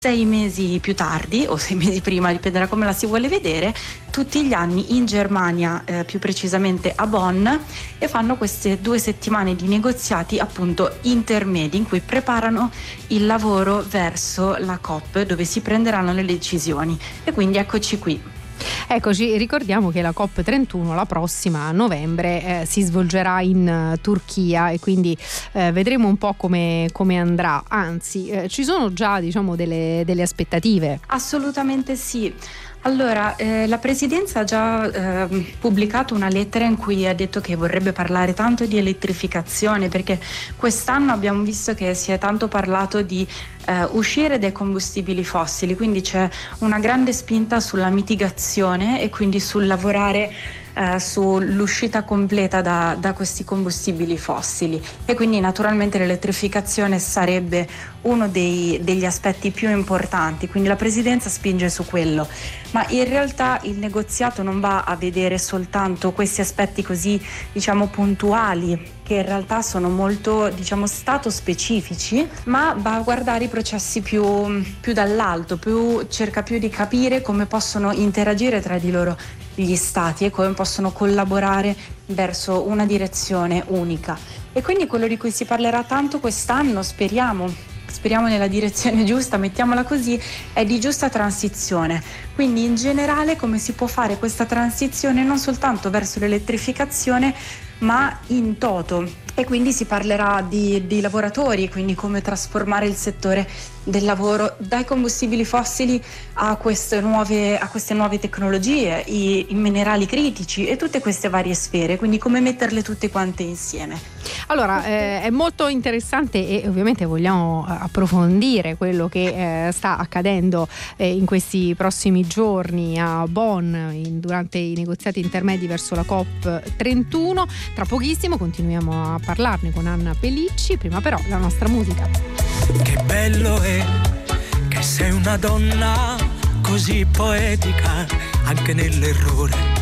6 mesi più tardi o 6 mesi prima, dipende da come la si vuole vedere, tutti gli anni in Germania, più precisamente a Bonn, e fanno queste 2 settimane di negoziati appunto intermedi in cui preparano il lavoro verso la COP, dove si prenderanno le decisioni. E quindi eccoci qui. Eccoci, ricordiamo che la COP31 la prossima a novembre si svolgerà in Turchia, e quindi vedremo un po' come andrà. Anzi, ci sono già delle aspettative. Assolutamente sì. Allora, la Presidenza ha già pubblicato una lettera in cui ha detto che vorrebbe parlare tanto di elettrificazione, perché quest'anno abbiamo visto che si è tanto parlato di uscire dai combustibili fossili, quindi c'è una grande spinta sulla mitigazione e quindi sul lavorare sull'uscita completa da questi combustibili fossili, e quindi naturalmente l'elettrificazione sarebbe uno degli aspetti più importanti, quindi la Presidenza spinge su quello, ma in realtà il negoziato non va a vedere soltanto questi aspetti così puntuali, che in realtà sono molto stato specifici, ma va a guardare i processi più dall'alto, cerca più di capire come possono interagire tra di loro gli stati e come possono collaborare verso una direzione unica. E quindi quello di cui si parlerà tanto quest'anno, speriamo nella direzione giusta, mettiamola così, è di giusta transizione. Quindi in generale come si può fare questa transizione non soltanto verso l'elettrificazione, ma in toto. E quindi si parlerà di lavoratori, quindi come trasformare il settore del lavoro dai combustibili fossili a queste nuove tecnologie, i minerali critici e tutte queste varie sfere, quindi come metterle tutte quante insieme. Allora, è molto interessante, e ovviamente vogliamo approfondire quello che sta accadendo in questi prossimi giorni a Bonn durante i negoziati intermedi verso la COP31. Tra pochissimo continuiamo a parlarne con Anna Pellicci, prima però la nostra musica. Che bello è che sei una donna così poetica anche nell'errore.